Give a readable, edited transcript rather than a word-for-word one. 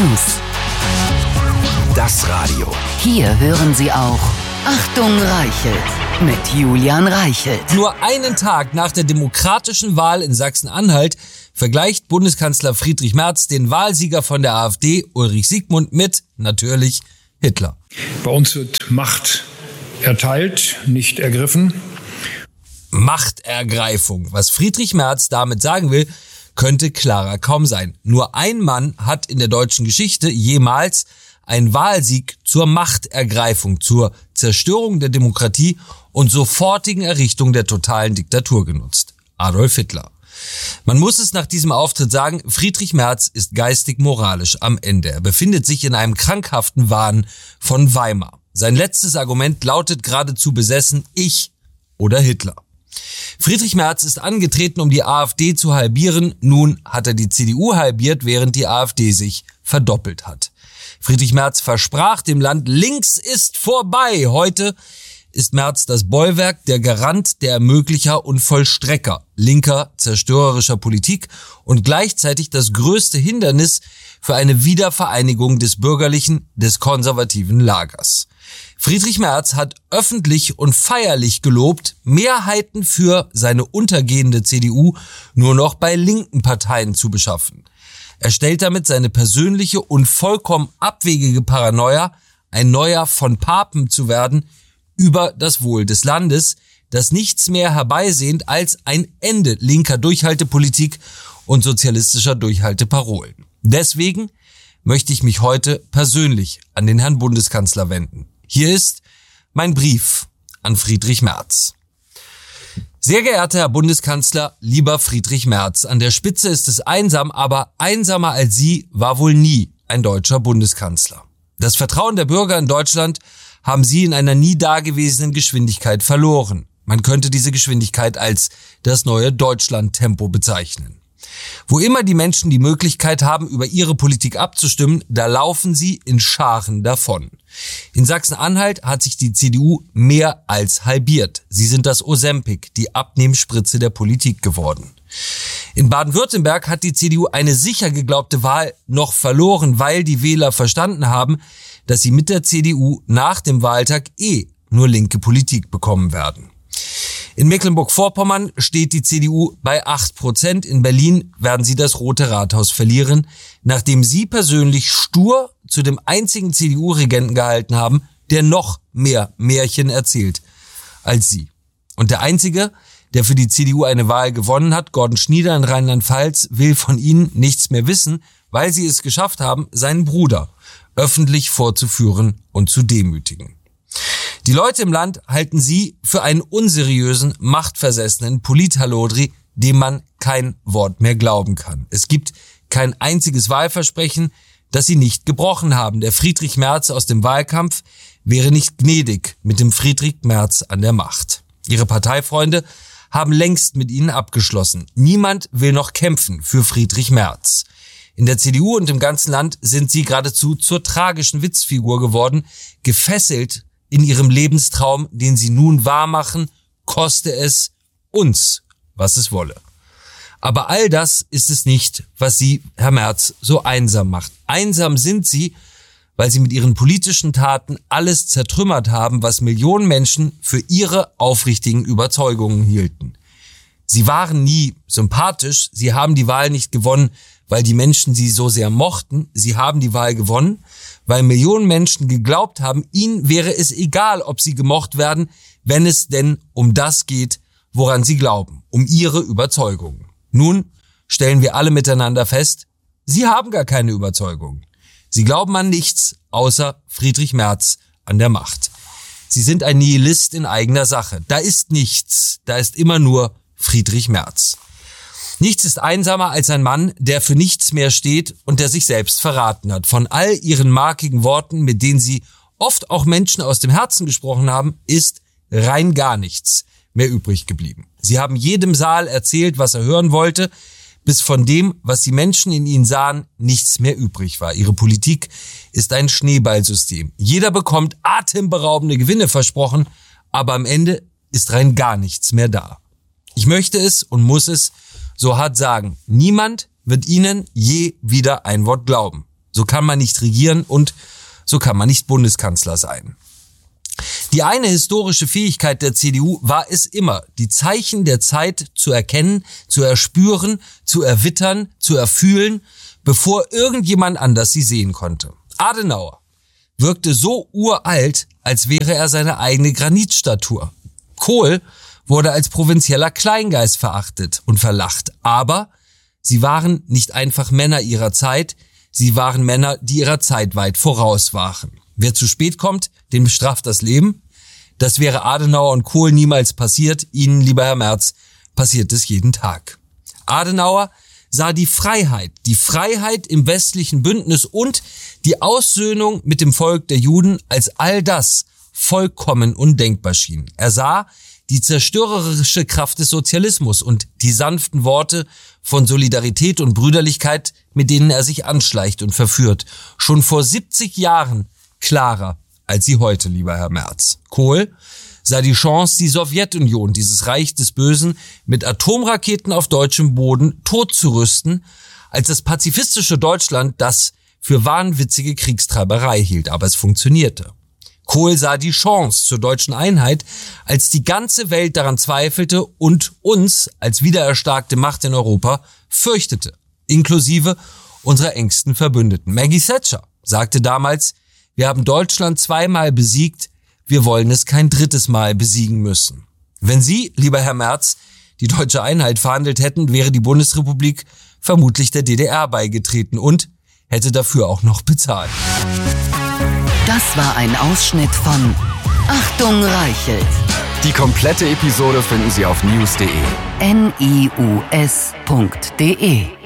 News. Das Radio. Hier hören Sie auch Achtung Reichelt mit Julian Reichelt. Nur einen Tag nach der demokratischen Wahl in Sachsen-Anhalt vergleicht Bundeskanzler Friedrich Merz den Wahlsieger von der AfD, Ulrich Siegmund, mit, natürlich, Hitler. Bei uns wird Macht erteilt, nicht ergriffen. Machtergreifung. Was Friedrich Merz damit sagen will, könnte klarer kaum sein. Nur ein Mann hat in der deutschen Geschichte jemals einen Wahlsieg zur Machtergreifung, zur Zerstörung der Demokratie und sofortigen Errichtung der totalen Diktatur genutzt. Adolf Hitler. Man muss es nach diesem Auftritt sagen, Friedrich Merz ist geistig-moralisch am Ende. Er befindet sich in einem krankhaften Wahn von Weimar. Sein letztes Argument lautet geradezu besessen, ich oder Hitler. Friedrich Merz ist angetreten, um die AfD zu halbieren. Nun hat er die CDU halbiert, während die AfD sich verdoppelt hat. Friedrich Merz versprach dem Land, links ist vorbei. Heute ist Merz das Bollwerk, der Garant, der Ermöglicher und Vollstrecker linker, zerstörerischer Politik und gleichzeitig das größte Hindernis für eine Wiedervereinigung des bürgerlichen, des konservativen Lagers. Friedrich Merz hat öffentlich und feierlich gelobt, Mehrheiten für seine untergehende CDU nur noch bei linken Parteien zu beschaffen. Er stellt damit seine persönliche und vollkommen abwegige Paranoia, ein neuer von Papen zu werden, über das Wohl des Landes, das nichts mehr herbeisehnt als ein Ende linker Durchhaltepolitik und sozialistischer Durchhalteparolen. Deswegen möchte ich mich heute persönlich an den Herrn Bundeskanzler wenden. Hier ist mein Brief an Friedrich Merz. Sehr geehrter Herr Bundeskanzler, lieber Friedrich Merz, an der Spitze ist es einsam, aber einsamer als Sie war wohl nie ein deutscher Bundeskanzler. Das Vertrauen der Bürger in Deutschland haben Sie in einer nie dagewesenen Geschwindigkeit verloren. Man könnte diese Geschwindigkeit als das neue Deutschland-Tempo bezeichnen. Wo immer die Menschen die Möglichkeit haben, über ihre Politik abzustimmen, da laufen sie in Scharen davon. In Sachsen-Anhalt hat sich die CDU mehr als halbiert. Sie sind das Ozempic, die Abnehmspritze der Politik geworden. In Baden-Württemberg hat die CDU eine sicher geglaubte Wahl noch verloren, weil die Wähler verstanden haben, dass sie mit der CDU nach dem Wahltag nur linke Politik bekommen werden. In Mecklenburg-Vorpommern steht die CDU bei 8%. In Berlin werden sie das Rote Rathaus verlieren, nachdem sie persönlich stur zu dem einzigen CDU-Regenten gehalten haben, der noch mehr Märchen erzählt als sie. Und der Einzige, der für die CDU eine Wahl gewonnen hat, Gordon Schnieder in Rheinland-Pfalz, will von ihnen nichts mehr wissen, weil sie es geschafft haben, seinen Bruder öffentlich vorzuführen und zu demütigen. Die Leute im Land halten sie für einen unseriösen, machtversessenen Polithalodri, dem man kein Wort mehr glauben kann. Es gibt kein einziges Wahlversprechen, das sie nicht gebrochen haben. Der Friedrich Merz aus dem Wahlkampf wäre nicht gnädig mit dem Friedrich Merz an der Macht. Ihre Parteifreunde haben längst mit ihnen abgeschlossen. Niemand will noch kämpfen für Friedrich Merz. In der CDU und im ganzen Land sind sie geradezu zur tragischen Witzfigur geworden, gefesselt in ihrem Lebenstraum, den sie nun wahrmachen, koste es uns, was es wolle. Aber all das ist es nicht, was sie, Herr Merz, so einsam macht. Einsam sind sie, weil sie mit ihren politischen Taten alles zertrümmert haben, was Millionen Menschen für ihre aufrichtigen Überzeugungen hielten. Sie waren nie sympathisch, sie haben die Wahl nicht gewonnen, weil die Menschen sie so sehr mochten. Sie haben die Wahl gewonnen, weil Millionen Menschen geglaubt haben, ihnen wäre es egal, ob sie gemocht werden, wenn es denn um das geht, woran sie glauben, um ihre Überzeugungen. Nun stellen wir alle miteinander fest, sie haben gar keine Überzeugungen. Sie glauben an nichts, außer Friedrich Merz an der Macht. Sie sind ein Nihilist in eigener Sache. Da ist nichts, da ist immer nur Friedrich Merz. Nichts ist einsamer als ein Mann, der für nichts mehr steht und der sich selbst verraten hat. Von all ihren markigen Worten, mit denen sie oft auch Menschen aus dem Herzen gesprochen haben, ist rein gar nichts mehr übrig geblieben. Sie haben jedem Saal erzählt, was er hören wollte, bis von dem, was die Menschen in ihnen sahen, nichts mehr übrig war. Ihre Politik ist ein Schneeballsystem. Jeder bekommt atemberaubende Gewinne versprochen, aber am Ende ist rein gar nichts mehr da. Ich möchte es und muss es so hart sagen, niemand wird ihnen je wieder ein Wort glauben. So kann man nicht regieren und so kann man nicht Bundeskanzler sein. Die eine historische Fähigkeit der CDU war es immer, die Zeichen der Zeit zu erkennen, zu erspüren, zu erwittern, zu erfühlen, bevor irgendjemand anders sie sehen konnte. Adenauer wirkte so uralt, als wäre er seine eigene Granitstatur. Kohl wurde als provinzieller Kleingeist verachtet und verlacht. Aber sie waren nicht einfach Männer ihrer Zeit, sie waren Männer, die ihrer Zeit weit voraus waren. Wer zu spät kommt, den bestraft das Leben. Das wäre Adenauer und Kohl niemals passiert. Ihnen, lieber Herr Merz, passiert es jeden Tag. Adenauer sah die Freiheit im westlichen Bündnis und die Aussöhnung mit dem Volk der Juden, als all das vollkommen undenkbar schien. Er sah die zerstörerische Kraft des Sozialismus und die sanften Worte von Solidarität und Brüderlichkeit, mit denen er sich anschleicht und verführt, schon vor 70 Jahren klarer als sie heute, lieber Herr Merz. Kohl sah die Chance, die Sowjetunion, dieses Reich des Bösen, mit Atomraketen auf deutschem Boden totzurüsten, als das pazifistische Deutschland das für wahnwitzige Kriegstreiberei hielt. Aber es funktionierte. Kohl sah die Chance zur deutschen Einheit, als die ganze Welt daran zweifelte und uns als wiedererstarkte Macht in Europa fürchtete, inklusive unserer engsten Verbündeten. Maggie Thatcher sagte damals, wir haben Deutschland 2-mal besiegt, wir wollen es kein 3. Mal besiegen müssen. Wenn Sie, lieber Herr Merz, die deutsche Einheit verhandelt hätten, wäre die Bundesrepublik vermutlich der DDR beigetreten und hätte dafür auch noch bezahlt. Das war ein Ausschnitt von Achtung Reichelt. Die komplette Episode finden Sie auf news.de. NIUS.de